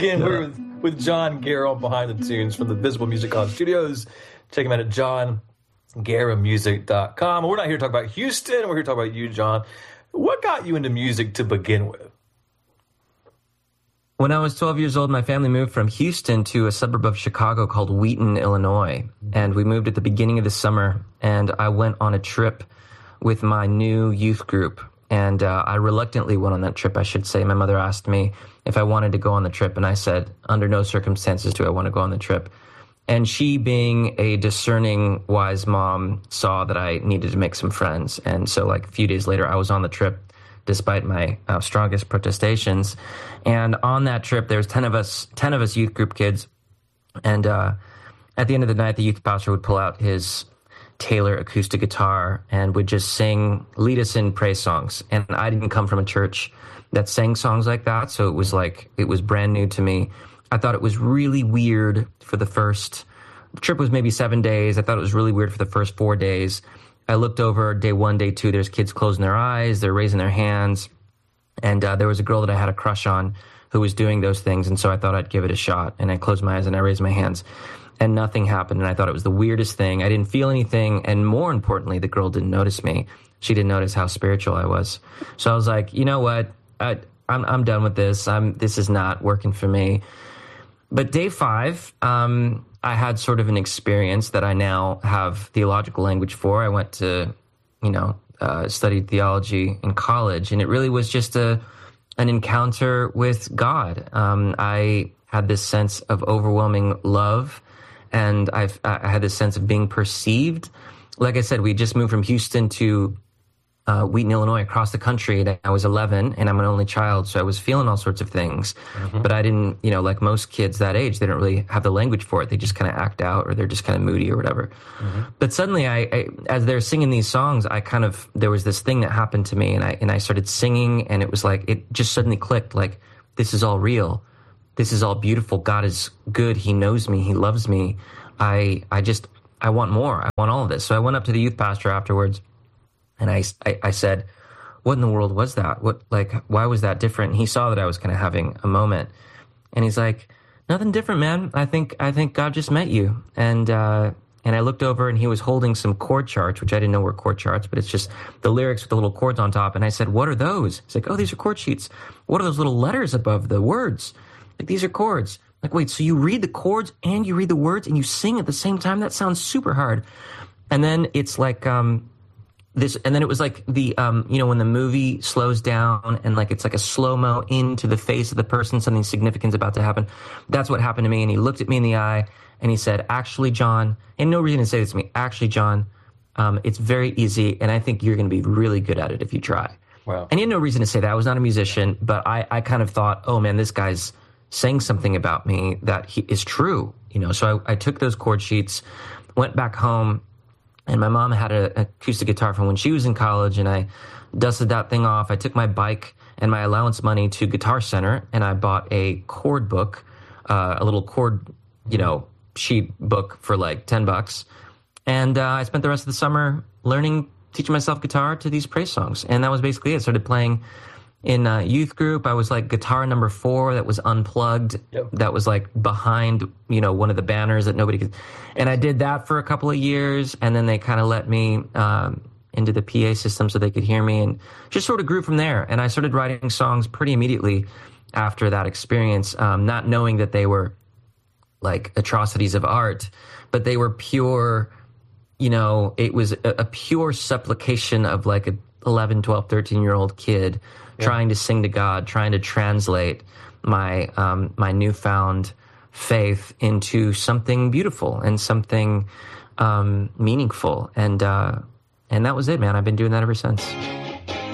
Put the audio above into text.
Again, we're with John Garrow behind the tunes from the Visible Music College Studios. Check him out at johngarrowmusic.com. We're not here to talk about Houston. We're here to talk about you, John. What got you into music to begin with? When I was 12 years old, my family moved from Houston to a suburb of Chicago called Wheaton, Illinois. And we moved at the beginning of the summer, and I went on a trip with my new youth group. And I reluctantly went on that trip, I should say. My mother asked me if I wanted to go on the trip, and I said, under no circumstances do I want to go on the trip. And she, being a discerning, wise mom, saw that I needed to make some friends. And so like a few days later, I was on the trip, despite my strongest protestations. And on that trip, there was 10 of us youth group kids. And at the end of the night, the youth pastor would pull out his Taylor acoustic guitar and would just lead us in praise songs. And I didn't come from a church that sang songs like that, so it was brand new to me. I thought it was really weird for the trip was maybe 7 days. I thought it was really weird for the first 4 days. I looked over day 1, day 2, there's kids closing their eyes, they're raising their hands. And there was a girl that I had a crush on who was doing those things, and so I thought I'd give it a shot. And I closed my eyes and I raised my hands, and nothing happened. And I thought it was the weirdest thing. I didn't feel anything, and more importantly, the girl didn't notice me. She didn't notice how spiritual I was. So I was like, you know what? I'm done with this. This is not working for me. But day 5, I had sort of an experience that I now have theological language for. I went to, studied theology in college, and it really was just an encounter with God. I had this sense of overwhelming love, and I had this sense of being perceived. Like I said, we just moved from Houston to Wheaton, Illinois, across the country, and I was 11, and I'm an only child, so I was feeling all sorts of things. Mm-hmm. But I didn't, like most kids that age, they don't really have the language for it. They just kind of act out, or they're just kind of moody or whatever. Mm-hmm. But suddenly, I as they're singing these songs, there was this thing that happened to me, and I started singing, and it was like, it just suddenly clicked, like, this is all real. This is all beautiful. God is good. He knows me. He loves me. I want more. I want all of this. So I went up to the youth pastor afterwards, and I said, what in the world was that? Why was that different? And he saw that I was kind of having a moment, and he's like, nothing different, man. I think God just met you. And I looked over, and he was holding some chord charts, which I didn't know were chord charts, but it's just the lyrics with the little chords on top. And I said, what are those? He's like, oh, these are chord sheets. What are those little letters above the words? Like, these are chords. Like, wait, so you read the chords and you read the words and you sing at the same time? That sounds super hard. And then it's like, this, and then it was like the, when the movie slows down and like it's like a slow-mo into the face of the person, something significant's about to happen. That's what happened to me. And he looked at me in the eye and he said, actually, John, and no reason to say this to me, actually, John, it's very easy, and I think you're going to be really good at it if you try. Wow. And he had no reason to say that. I was not a musician, but I kind of thought, oh man, this guy's saying something about me that is true. So I took those chord sheets, went back home, and my mom had an acoustic guitar from when she was in college, and I dusted that thing off. I took my bike and my allowance money to Guitar Center, and I bought a chord book, a little chord, sheet book for like $10. And I spent the rest of the summer teaching myself guitar to these praise songs. And that was basically it. I started playing in a youth group. I was like guitar number 4 that was unplugged. Yep. That was like behind, one of the banners that nobody could. And I did that for a couple of years. And then they kind of let me into the PA system so they could hear me, and just sort of grew from there. And I started writing songs pretty immediately after that experience, not knowing that they were like atrocities of art, but they were pure, it was a pure supplication of like a 11, 12, 13-year-old kid trying to sing to God, trying to translate my newfound faith into something beautiful and something meaningful. And that was it, man. I've been doing that ever since.